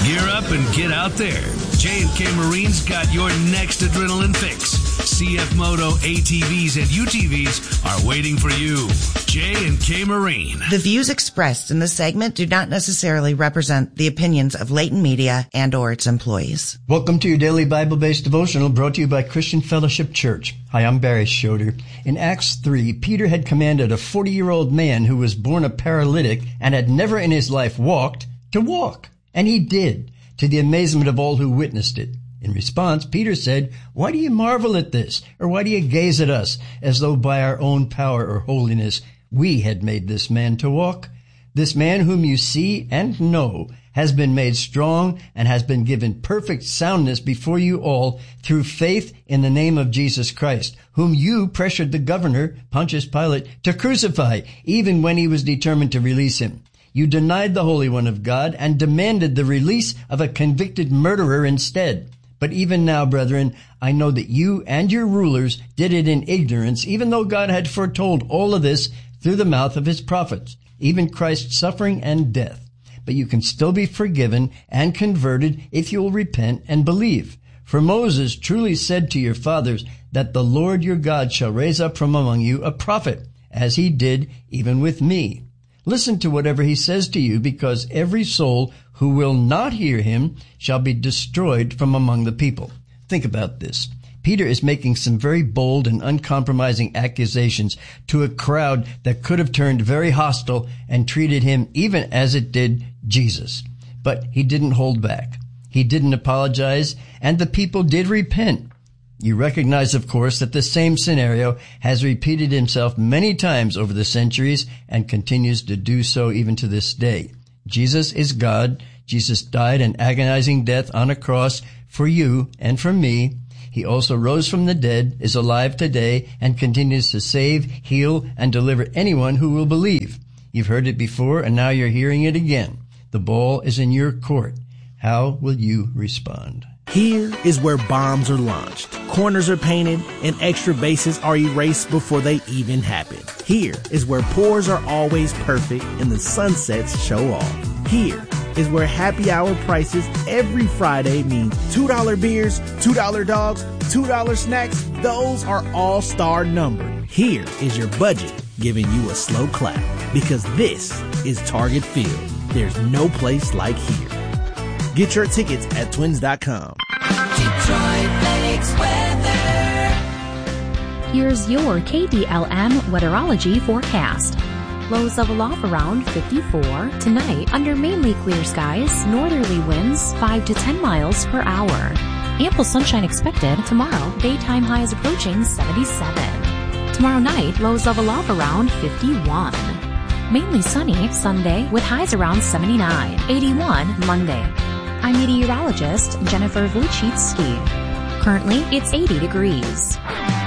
Gear up and get out there. J&K Marine's got your next adrenaline fix. CF Moto ATVs and UTVs are waiting for you. J&K Marine. The views expressed in this segment do not necessarily represent the opinions of Leighton Media and or its employees. Welcome to your daily Bible-based devotional brought to you by Christian Fellowship Church. Hi, I'm Barry Schroeder. In Acts 3, Peter had commanded a 40-year-old man who was born a paralytic and had never in his life walked to walk. And he did, to the amazement of all who witnessed it. In response, Peter said, "Why do you marvel at this? Or why do you gaze at us as though by our own power or holiness we had made this man to walk? This man whom you see and know has been made strong and has been given perfect soundness before you all through faith in the name of Jesus Christ, whom you pressured the governor, Pontius Pilate, to crucify, even when he was determined to release him. You denied the Holy One of God and demanded the release of a convicted murderer instead. But even now, brethren, I know that you and your rulers did it in ignorance, even though God had foretold all of this through the mouth of his prophets, even Christ's suffering and death. But you can still be forgiven and converted if you will repent and believe. For Moses truly said to your fathers that the Lord your God shall raise up from among you a prophet, as he did even with me. Listen to whatever he says to you, because every soul who will not hear him shall be destroyed from among the people." Think about this. Peter is making some very bold and uncompromising accusations to a crowd that could have turned very hostile and treated him even as it did Jesus. But he didn't hold back. He didn't apologize, and the people did repent. You recognize, of course, that the same scenario has repeated itself many times over the centuries and continues to do so even to this day. Jesus is God. Jesus died an agonizing death on a cross for you and for me. He also rose from the dead, is alive today, and continues to save, heal, and deliver anyone who will believe. You've heard it before, and now you're hearing it again. The ball is in your court. How will you respond? Here is where bombs are launched, corners are painted, and extra bases are erased before they even happen. Here is where pours are always perfect and the sunsets show off. Here is where happy hour prices every Friday means $2 beers, $2 dogs, $2 snacks. Those are all star numbered. Here is your budget giving you a slow clap, because this is Target Field. There's no place like here. Get your tickets at twins.com. Detroit Lakes weather. Here's your KDLM weatherology forecast. Lows level off around 54. Tonight, under mainly clear skies, northerly winds 5 to 10 miles per hour. Ample sunshine expected. Tomorrow, daytime highs approaching 77. Tomorrow night, lows level off around 51. Mainly sunny Sunday with highs around 79. 81 Monday. I'm meteorologist Jennifer Wojcicki. Currently, it's 80 degrees.